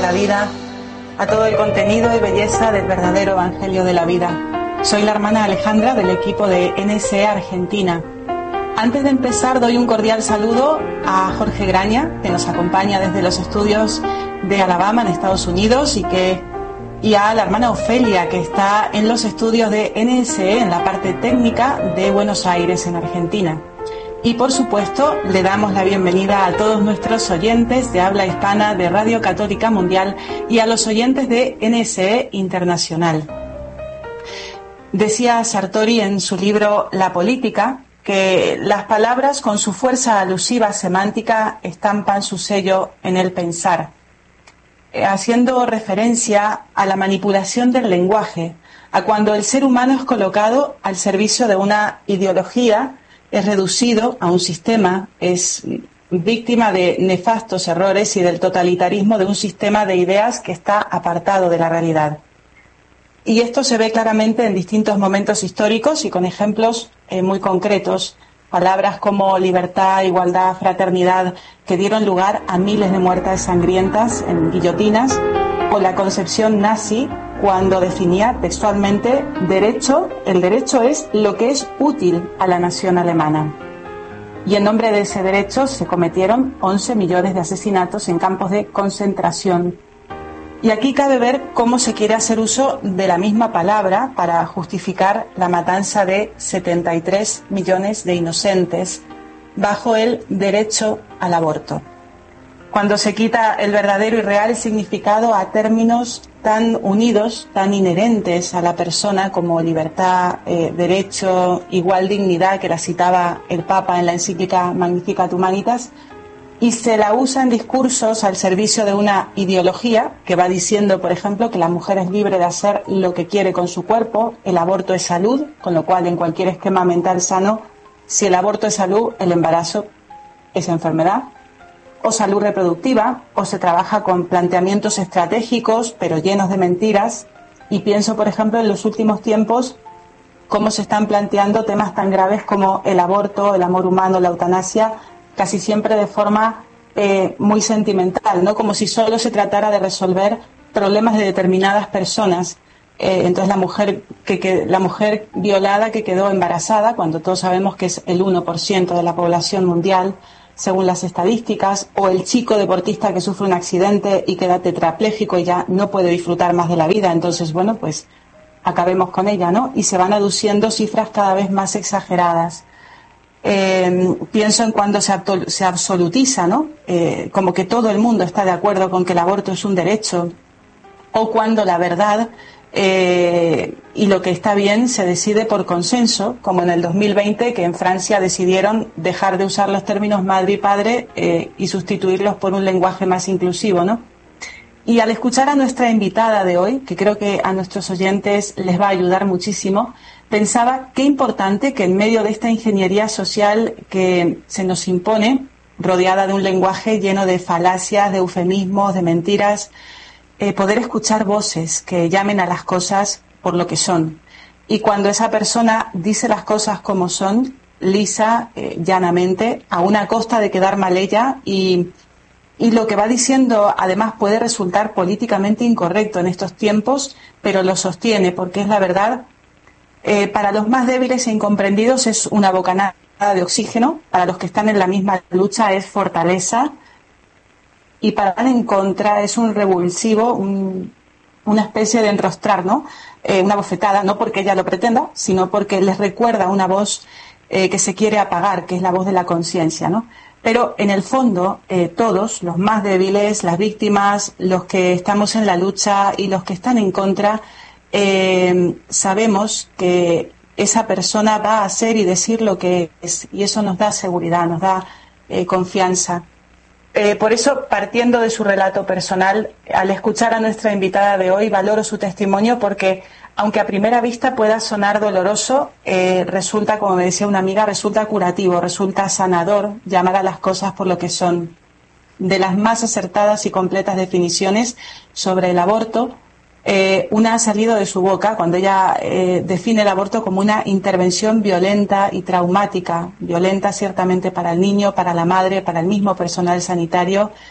la vida, a todo el contenido y belleza del verdadero Evangelio de la vida. Soy la hermana Alejandra del equipo de NSE Argentina. Antes de empezar doy un cordial saludo a Jorge Graña, que nos acompaña desde los estudios de Alabama en Estados Unidos, y a la hermana Ofelia, que está en los estudios de NSE en la parte técnica de Buenos Aires en Argentina. Y por supuesto le damos la bienvenida a todos nuestros oyentes de habla hispana de Radio Católica Mundial y a los oyentes de NSE Internacional. Decía Sartori en su libro La Política que las palabras con su fuerza alusiva semántica estampan su sello en el pensar, haciendo referencia a la manipulación del lenguaje, a cuando el ser humano es colocado al servicio de una ideología, es reducido a un sistema, es víctima de nefastos errores y del totalitarismo de un sistema de ideas que está apartado de la realidad. Y esto se ve claramente en distintos momentos históricos y con ejemplos muy concretos. Palabras como libertad, igualdad, fraternidad, que dieron lugar a miles de muertes sangrientas en guillotinas, o la concepción nazi cuando definía textualmente el derecho es lo que es útil a la nación alemana. Y en nombre de ese derecho se cometieron 11 millones de asesinatos en campos de concentración. Y aquí cabe ver cómo se quiere hacer uso de la misma palabra para justificar la matanza de 73 millones de inocentes bajo el derecho al aborto. Cuando se quita el verdadero y real significado a términos tan unidos, tan inherentes a la persona como libertad, derecho, igual dignidad, que la citaba el Papa en la encíclica Magnificat Humanitas, y se la usa en discursos al servicio de una ideología que va diciendo, por ejemplo, que la mujer es libre de hacer lo que quiere con su cuerpo, el aborto es salud, con lo cual en cualquier esquema mental sano, si el aborto es salud, el embarazo es enfermedad, o salud reproductiva, o se trabaja con planteamientos estratégicos pero llenos de mentiras. Y pienso, por ejemplo, en los últimos tiempos cómo se están planteando temas tan graves como el aborto, el amor humano, la eutanasia, casi siempre de forma muy sentimental, ¿no? Como si solo se tratara de resolver problemas de determinadas personas. Entonces la mujer violada que quedó embarazada, cuando todos sabemos que es el 1% de la población mundial, según las estadísticas, o el chico deportista que sufre un accidente y queda tetrapléjico y ya no puede disfrutar más de la vida, entonces, bueno, pues acabemos con ella, ¿no? Y se van aduciendo cifras cada vez más exageradas. Pienso en cuando se absolutiza, ¿no? Como que todo el mundo está de acuerdo con que el aborto es un derecho, o cuando la verdad y lo que está bien se decide por consenso, como en el 2020, que en Francia decidieron dejar de usar los términos madre y padre y sustituirlos por un lenguaje más inclusivo, ¿no? Y al escuchar a nuestra invitada de hoy, que creo que a nuestros oyentes les va a ayudar muchísimo, pensaba qué importante que en medio de esta ingeniería social que se nos impone, rodeada de un lenguaje lleno de falacias, de eufemismos, de mentiras, poder escuchar voces que llamen a las cosas por lo que son. Y cuando esa persona dice las cosas como son, lisa, llanamente, a una costa de quedar mal ella, y lo que va diciendo además puede resultar políticamente incorrecto en estos tiempos, pero lo sostiene porque es la verdad. Para los más débiles e incomprendidos es una bocanada de oxígeno, para los que están en la misma lucha es fortaleza, y para estar en contra es un revulsivo, una especie de enrostrar, ¿no? Una bofetada, no porque ella lo pretenda, sino porque les recuerda una voz que se quiere apagar, que es la voz de la conciencia, ¿no? Pero en el fondo todos, los más débiles, las víctimas, los que estamos en la lucha y los que están en contra, sabemos que esa persona va a hacer y decir lo que es, y eso nos da seguridad, nos da confianza. Por eso, partiendo de su relato personal, al escuchar a nuestra invitada de hoy, valoro su testimonio porque, aunque a primera vista pueda sonar doloroso, resulta, como me decía una amiga, resulta curativo, resulta sanador llamar a las cosas por lo que son. De las más acertadas y completas definiciones sobre el aborto, una ha salido de su boca cuando ella define el aborto como una intervención violenta y traumática, violenta ciertamente para el niño, para la madre, para el mismo personal sanitario,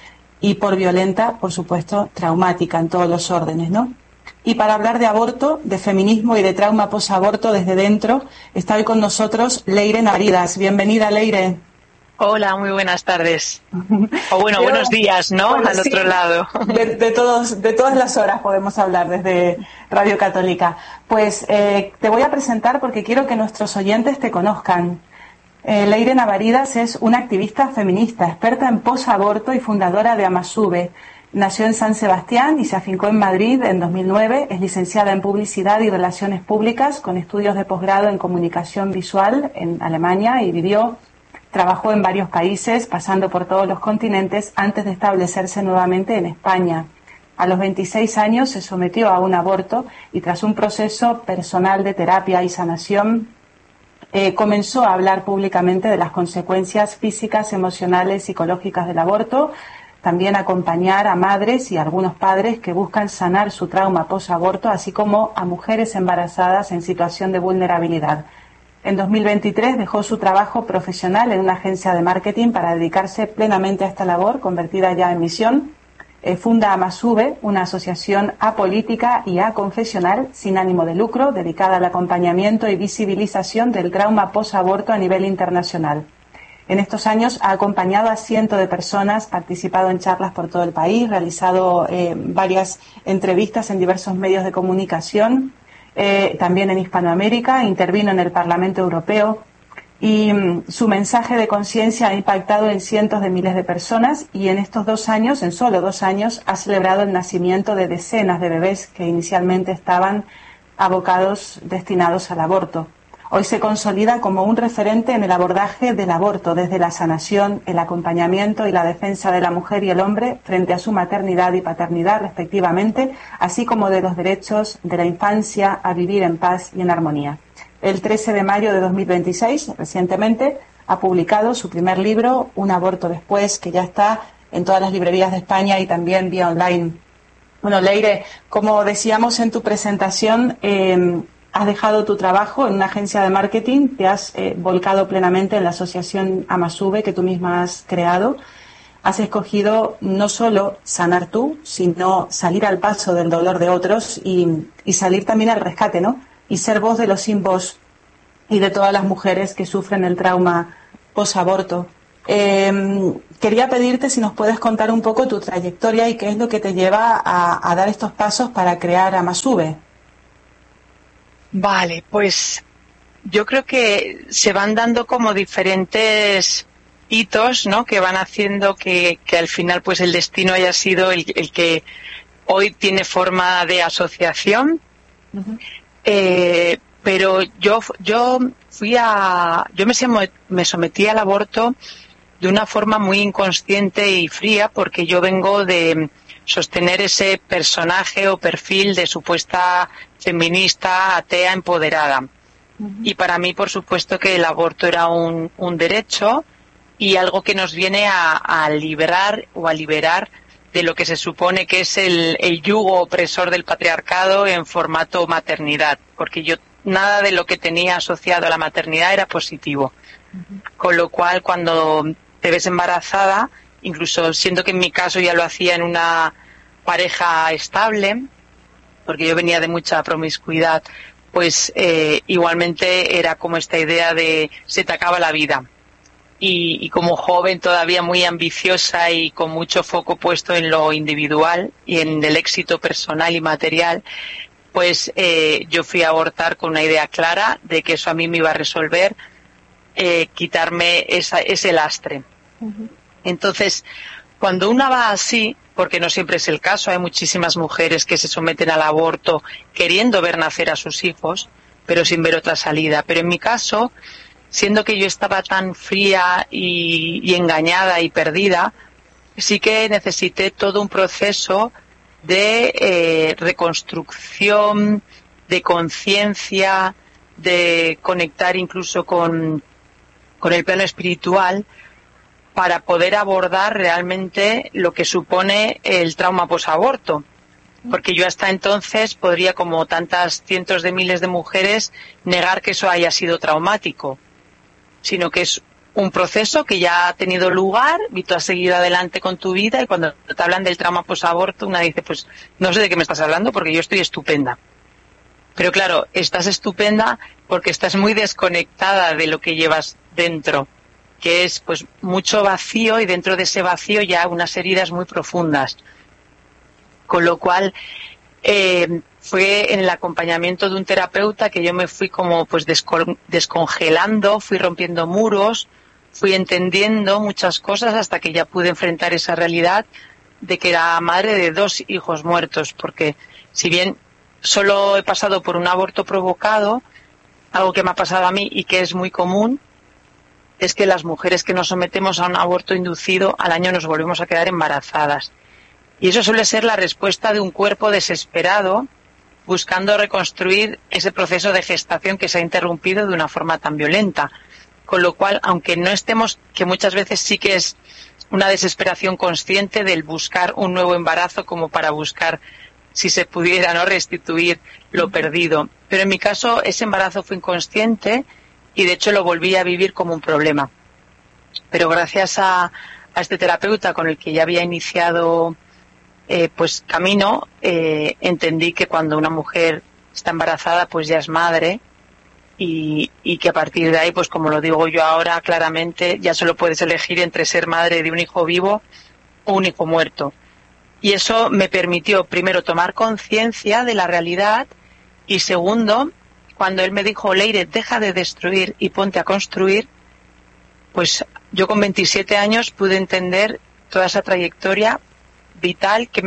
y por violenta, por supuesto, traumática en todos los órdenes, ¿no? Y para hablar de aborto, de feminismo y de trauma posaborto desde dentro, está hoy con nosotros Leire Navaridas. Bienvenida, Leire. Hola, muy buenas tardes. O bueno, buenos días, ¿no? Bueno, al otro lado. De todas las horas podemos hablar desde Radio Católica. Pues te voy a presentar porque quiero que nuestros oyentes te conozcan. Leire Navaridas es una activista feminista, experta en posaborto y fundadora de Amasube. Nació en San Sebastián y se afincó en Madrid en 2009. Es licenciada en Publicidad y Relaciones Públicas con estudios de posgrado en Comunicación Visual en Alemania y trabajó en varios países, pasando por todos los continentes, antes de establecerse nuevamente en España. A los 26 años se sometió a un aborto y tras un proceso personal de terapia y sanación, comenzó a hablar públicamente de las consecuencias físicas, emocionales, psicológicas del aborto, también acompañar a madres y a algunos padres que buscan sanar su trauma posaborto, así como a mujeres embarazadas en situación de vulnerabilidad. En 2023 dejó su trabajo profesional en una agencia de marketing para dedicarse plenamente a esta labor, convertida ya en misión. Funda Amasube, una asociación apolítica y aconfesional sin ánimo de lucro, dedicada al acompañamiento y visibilización del trauma posaborto a nivel internacional. En estos años ha acompañado a cientos de personas, participado en charlas por todo el país, realizado varias entrevistas en diversos medios de comunicación, también en Hispanoamérica, intervino en el Parlamento Europeo y su mensaje de conciencia ha impactado en cientos de miles de personas y en estos 2 años, en solo 2 años, ha celebrado el nacimiento de decenas de bebés que inicialmente estaban destinados al aborto. Hoy se consolida como un referente en el abordaje del aborto desde la sanación, el acompañamiento y la defensa de la mujer y el hombre frente a su maternidad y paternidad respectivamente, así como de los derechos de la infancia a vivir en paz y en armonía. El 13 de mayo de 2026, recientemente, ha publicado su primer libro, Un aborto después, que ya está en todas las librerías de España y también vía online. Bueno, Leire, como decíamos en tu presentación, has dejado tu trabajo en una agencia de marketing, te has volcado plenamente en la asociación Amasube que tú misma has creado. Has escogido no solo sanar tú, sino salir al paso del dolor de otros y salir también al rescate, ¿no? Y ser voz de los sin voz y de todas las mujeres que sufren el trauma posaborto. Quería pedirte si nos puedes contar un poco tu trayectoria y qué es lo que te lleva a dar estos pasos para crear Amasube. Vale, pues yo creo que se van dando como diferentes hitos, ¿no? Que van haciendo que al final pues el destino haya sido el que hoy tiene forma de asociación. Uh-huh. Pero yo me sometí al aborto de una forma muy inconsciente y fría porque yo vengo de sostener ese personaje o perfil de supuesta feminista, atea, empoderada. Uh-huh. Y para mí, por supuesto, que el aborto era un derecho y algo que nos viene a liberar o a liberar de lo que se supone que es el yugo opresor del patriarcado en formato maternidad, porque yo nada de lo que tenía asociado a la maternidad era positivo. Uh-huh. Con lo cual, cuando te ves embarazada, incluso siendo que en mi caso ya lo hacía en una pareja estable, porque yo venía de mucha promiscuidad, pues igualmente era como esta idea de se te acaba la vida. Y como joven todavía muy ambiciosa y con mucho foco puesto en lo individual y en el éxito personal y material, pues yo fui a abortar con una idea clara de que eso a mí me iba a resolver quitarme ese lastre. Uh-huh. Entonces, cuando una va así, porque no siempre es el caso, hay muchísimas mujeres que se someten al aborto queriendo ver nacer a sus hijos, pero sin ver otra salida. Pero en mi caso, siendo que yo estaba tan fría y engañada y perdida, sí que necesité todo un proceso de reconstrucción, de conciencia, de conectar incluso con el plano espiritual, para poder abordar realmente lo que supone el trauma posaborto. Porque yo hasta entonces podría, como tantas cientos de miles de mujeres, negar que eso haya sido traumático, sino que es un proceso que ya ha tenido lugar y tú has seguido adelante con tu vida, y cuando te hablan del trauma posaborto, una dice, pues no sé de qué me estás hablando porque yo estoy estupenda. Pero claro, estás estupenda porque estás muy desconectada de lo que llevas dentro, que es pues mucho vacío, y dentro de ese vacío ya unas heridas muy profundas. Con lo cual fue en el acompañamiento de un terapeuta que yo me fui como pues descongelando, fui rompiendo muros, fui entendiendo muchas cosas hasta que ya pude enfrentar esa realidad de que era madre de 2 hijos muertos, porque si bien solo he pasado por un aborto provocado, algo que me ha pasado a mí y que es muy común, es que las mujeres que nos sometemos a un aborto inducido al año nos volvemos a quedar embarazadas. Y eso suele ser la respuesta de un cuerpo desesperado buscando reconstruir ese proceso de gestación que se ha interrumpido de una forma tan violenta. Con lo cual, aunque no estemos, que muchas veces sí que es una desesperación consciente del buscar un nuevo embarazo como para buscar si se pudiera no restituir lo perdido. Pero en mi caso ese embarazo fue inconsciente y de hecho lo volví a vivir como un problema. Pero gracias a este terapeuta con el que ya había iniciado pues camino, entendí que cuando una mujer está embarazada pues ya es madre, y que a partir de ahí, pues como lo digo yo ahora claramente, ya solo puedes elegir entre ser madre de un hijo vivo o un hijo muerto. Y eso me permitió, primero, tomar conciencia de la realidad, y segundo, cuando él me dijo, Leire, deja de destruir y ponte a construir, pues yo con 27 años pude entender toda esa trayectoria vital que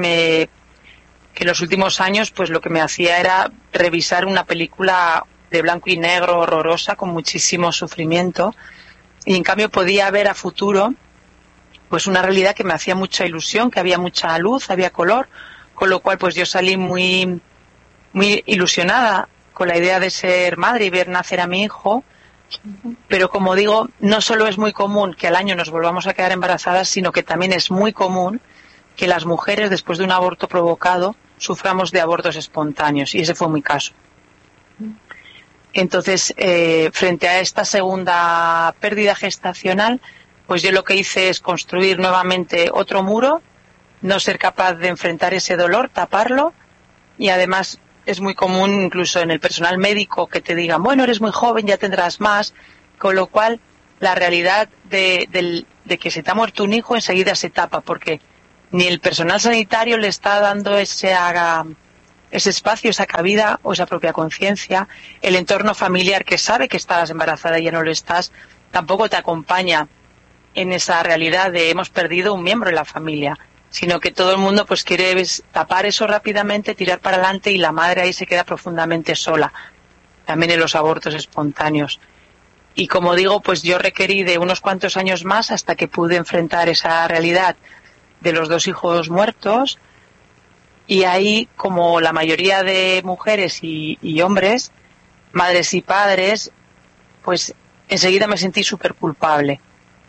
en los últimos años pues lo que me hacía era revisar una película de blanco y negro horrorosa con muchísimo sufrimiento, y en cambio podía ver a futuro pues una realidad que me hacía mucha ilusión, que había mucha luz, había color, con lo cual pues yo salí muy ilusionada con la idea de ser madre y ver nacer a mi hijo. Pero como digo, no solo es muy común que al año nos volvamos a quedar embarazadas, sino que también es muy común que las mujeres después de un aborto provocado suframos de abortos espontáneos, y ese fue mi caso. Entonces, frente a esta segunda pérdida gestacional, pues yo lo que hice es construir nuevamente otro muro, no ser capaz de enfrentar ese dolor, taparlo, y además es muy común incluso en el personal médico que te digan, bueno, eres muy joven, ya tendrás más, con lo cual la realidad de que se te ha muerto un hijo enseguida se tapa, porque ni el personal sanitario le está dando ese espacio, esa cabida o esa propia conciencia. El entorno familiar, que sabe que estabas embarazada y ya no lo estás, tampoco te acompaña en esa realidad de hemos perdido un miembro de la familia, sino que todo el mundo pues quiere tapar eso rápidamente, tirar para adelante, y la madre ahí se queda profundamente sola, también en los abortos espontáneos. Y como digo, pues yo requerí de unos cuantos años más hasta que pude enfrentar esa realidad de los 2 hijos muertos, y ahí, como la mayoría de mujeres y hombres, madres y padres, pues enseguida me sentí súper culpable.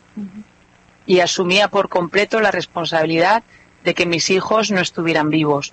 Y asumía por completo la responsabilidad de que mis hijos no estuvieran vivos.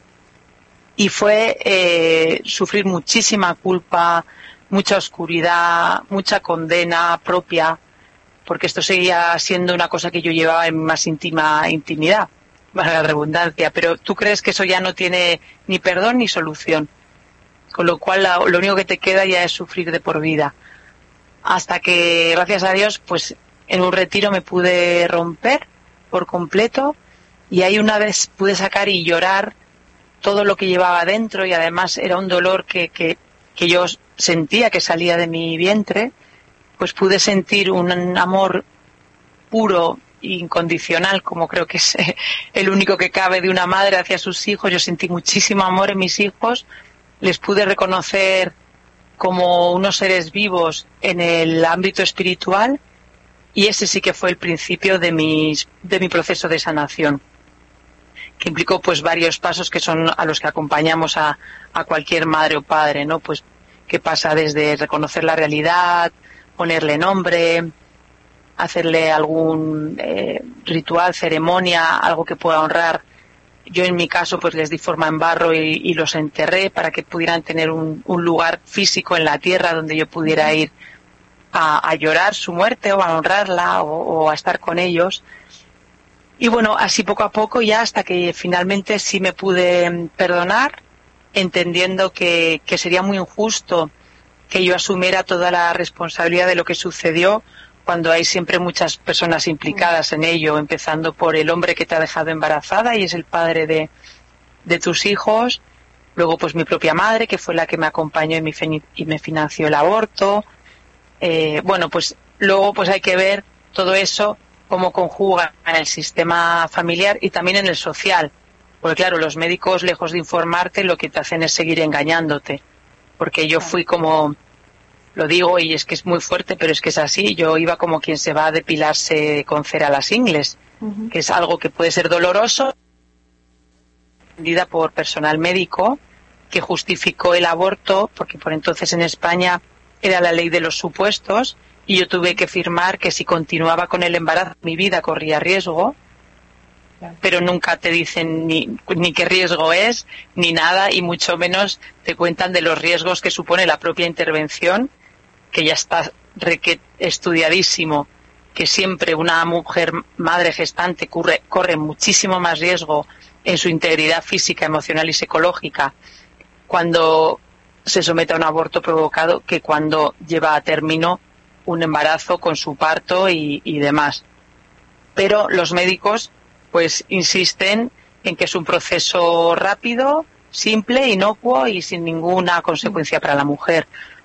Y fue sufrir muchísima culpa, mucha oscuridad, mucha condena propia, porque esto seguía siendo una cosa que yo llevaba en más intimidad, para la redundancia, pero tú crees que eso ya no tiene ni perdón ni solución, con lo cual lo único que te queda ya es sufrir de por vida. Hasta que, gracias a Dios, pues en un retiro me pude romper por completo, y ahí una vez pude sacar y llorar todo lo que llevaba dentro, y además era un dolor que yo sentía que salía de mi vientre, pues pude sentir un amor puro e incondicional, como creo que es el único que cabe de una madre hacia sus hijos. Yo sentí muchísimo amor en mis hijos, les pude reconocer como unos seres vivos en el ámbito espiritual, y ese sí que fue el principio de mi proceso de sanación, que implicó pues varios pasos que son a los que acompañamos a cualquier madre o padre, ¿no? Pues que pasa desde reconocer la realidad, ponerle nombre, hacerle algún ritual, ceremonia, algo que pueda honrar. Yo en mi caso pues les di forma en barro y los enterré para que pudieran tener un lugar físico en la tierra donde yo pudiera ir a llorar su muerte o a honrarla o a estar con ellos. Y bueno, así poco a poco ya hasta que finalmente sí me pude perdonar, entendiendo que sería muy injusto que yo asumiera toda la responsabilidad de lo que sucedió cuando hay siempre muchas personas implicadas en ello, empezando por el hombre que te ha dejado embarazada y es el padre de tus hijos, luego pues mi propia madre, que fue la que me acompañó y me financió el aborto. Bueno, pues luego pues hay que ver todo eso, cómo conjuga en el sistema familiar y también en el social. Porque claro, los médicos, lejos de informarte, lo que te hacen es seguir engañándote. Porque yo fui como, lo digo y es que es muy fuerte, pero es que es así, yo iba como quien se va a depilarse con cera las ingles, que es algo que puede ser doloroso, atendida por personal médico que justificó el aborto, porque por entonces en España era la ley de los supuestos, y yo tuve que firmar que si continuaba con el embarazo mi vida corría riesgo, pero nunca te dicen ni qué riesgo es, ni nada, y mucho menos te cuentan de los riesgos que supone la propia intervención, que ya está estudiadísimo, que siempre una mujer madre gestante corre muchísimo más riesgo en su integridad física, emocional y psicológica cuando se somete a un aborto provocado que cuando lleva a término un embarazo con su parto y demás. Pero los médicos pues insisten en que es un proceso rápido, simple, inocuo y sin ninguna consecuencia para la mujer.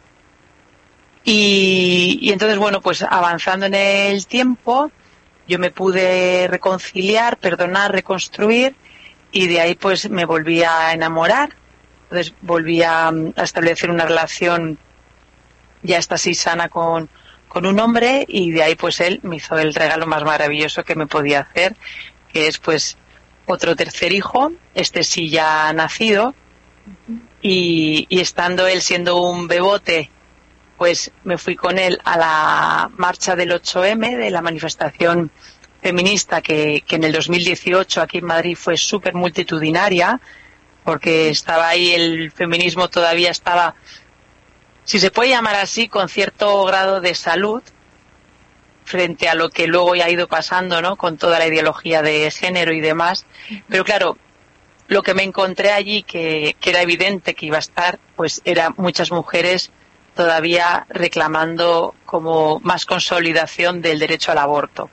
Y entonces, bueno, pues avanzando en el tiempo, yo me pude reconciliar, perdonar, reconstruir, y de ahí pues me volví a enamorar. Entonces volví a establecer una relación ya está así sana con un hombre, y de ahí pues él me hizo el regalo más maravilloso que me podía hacer, que es pues otro tercer hijo, este sí ya nacido, y estando él siendo un bebote, pues me fui con él a la marcha del 8M, de la manifestación feminista que en el 2018 aquí en Madrid fue súper multitudinaria, porque estaba ahí el feminismo todavía estaba, si se puede llamar así, con cierto grado de salud frente a lo que luego ya ha ido pasando, ¿no?, con toda la ideología de género y demás. Pero claro, lo que me encontré allí, que era evidente que iba a estar, pues eran muchas mujeres todavía reclamando como más consolidación del derecho al aborto.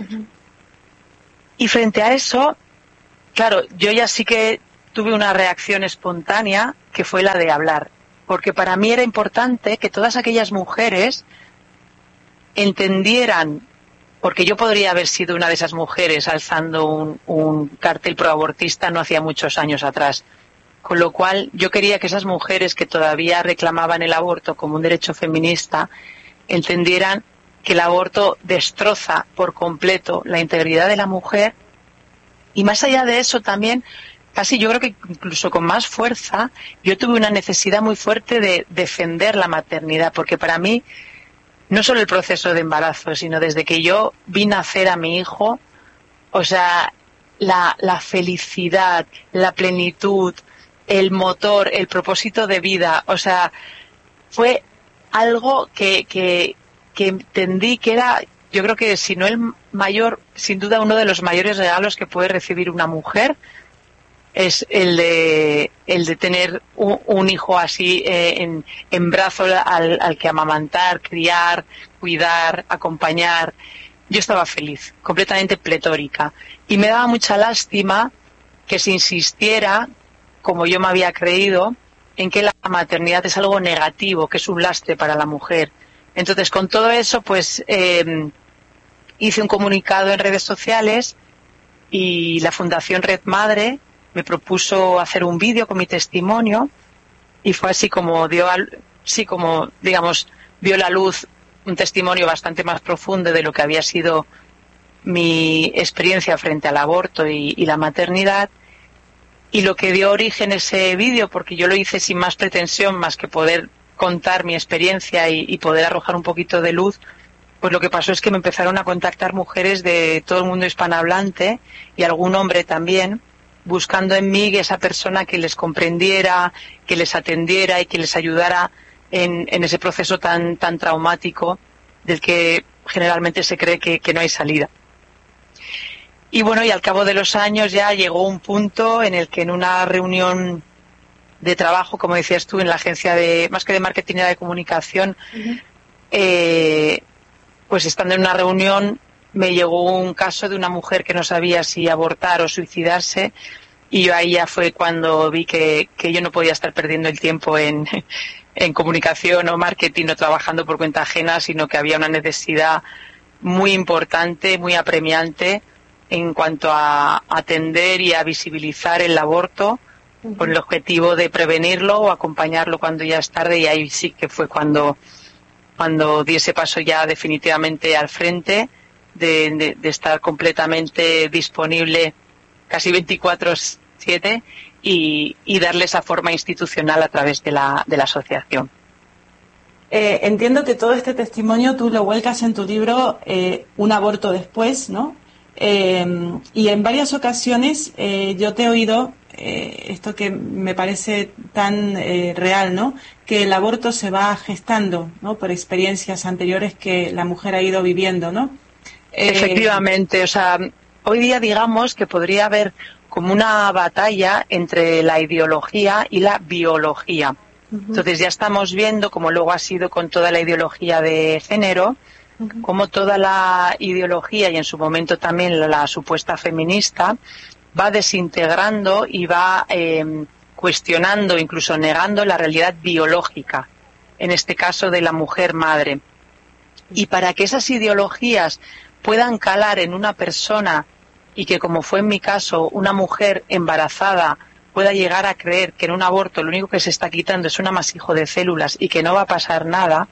Y frente a eso, claro, yo ya sí que tuve una reacción espontánea, que fue la de hablar, porque para mí era importante que todas aquellas mujeres entendieran, porque yo podría haber sido una de esas mujeres alzando un cartel proabortista no hacía muchos años atrás, con lo cual yo quería que esas mujeres que todavía reclamaban el aborto como un derecho feminista entendieran que el aborto destroza por completo la integridad de la mujer, y más allá de eso también, casi yo creo que incluso con más fuerza, yo tuve una necesidad muy fuerte de defender la maternidad, porque para mí no solo el proceso de embarazo, sino desde que yo vi nacer a mi hijo, o sea, la felicidad, la plenitud, el motor, el propósito de vida, o sea, fue algo que entendí que era, yo creo que si no el mayor, sin duda uno de los mayores regalos que puede recibir una mujer, es el de tener un hijo así en brazos al que amamantar, criar, cuidar, acompañar. Yo estaba feliz, completamente pletórica, y me daba mucha lástima que se insistiera, como yo me había creído, en que la maternidad es algo negativo, que es un lastre para la mujer. Entonces, con todo eso, pues hice un comunicado en redes sociales, y la Fundación Red Madre me propuso hacer un vídeo con mi testimonio, y fue así como vio la luz un testimonio bastante más profundo de lo que había sido mi experiencia frente al aborto y la maternidad, y lo que dio origen ese vídeo, porque yo lo hice sin más pretensión más que poder contar mi experiencia y poder arrojar un poquito de luz, pues lo que pasó es que me empezaron a contactar mujeres de todo el mundo hispanohablante y algún hombre también, buscando en mí esa persona que les comprendiera, que les atendiera y que les ayudara en ese proceso tan traumático del que generalmente se cree que no hay salida. Y bueno, y al cabo de los años ya llegó un punto en el que en una reunión de trabajo, como decías tú, en la agencia más que de marketing era de comunicación, pues estando en una reunión me llegó un caso de una mujer que no sabía si abortar o suicidarse, y yo ahí ya fue cuando vi que yo no podía estar perdiendo el tiempo en comunicación o marketing o trabajando por cuenta ajena, sino que había una necesidad muy importante, muy apremiante en cuanto a atender y a visibilizar el aborto con el objetivo de prevenirlo o acompañarlo cuando ya es tarde, y ahí sí que fue cuando di ese paso ya definitivamente al frente de estar completamente disponible casi 24/7 y darle esa forma institucional a través de la asociación. Entiendo que todo este testimonio tú lo vuelcas en tu libro Un aborto después, ¿no? Y en varias ocasiones yo te he oído esto que me parece tan real, ¿no? Que el aborto se va gestando, ¿no? Por experiencias anteriores que la mujer ha ido viviendo, ¿no? Efectivamente, o sea, hoy día digamos que podría haber como una batalla entre la ideología y la biología. Entonces ya estamos viendo, como luego ha sido con toda la ideología de género, como toda la ideología y en su momento también la supuesta feminista va desintegrando y va cuestionando, incluso negando la realidad biológica, en este caso de la mujer madre. Y para que esas ideologías puedan calar en una persona y que, como fue en mi caso, una mujer embarazada pueda llegar a creer que en un aborto lo único que se está quitando es un amasijo de células y que no va a pasar nada,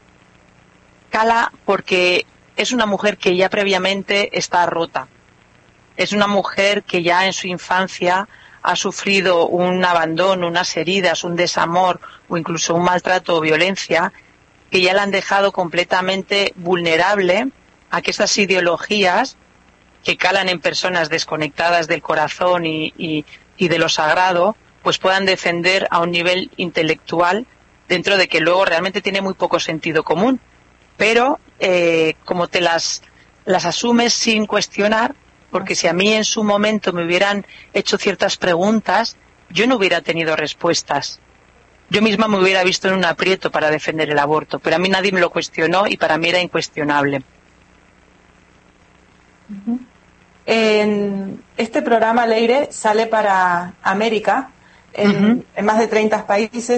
cala porque es una mujer que ya previamente está rota. Es una mujer que ya en su infancia ha sufrido un abandono, unas heridas, un desamor o incluso un maltrato o violencia que ya la han dejado completamente vulnerable a que estas ideologías que calan en personas desconectadas del corazón y de lo sagrado, pues puedan defender a un nivel intelectual, dentro de que luego realmente tiene muy poco sentido común. Pero como te las asumes sin cuestionar, porque si a mí en su momento me hubieran hecho ciertas preguntas, yo no hubiera tenido respuestas. Yo misma me hubiera visto en un aprieto para defender el aborto, pero a mí nadie me lo cuestionó y para mí era incuestionable. Este programa, Leire, sale para América en más de 30 países.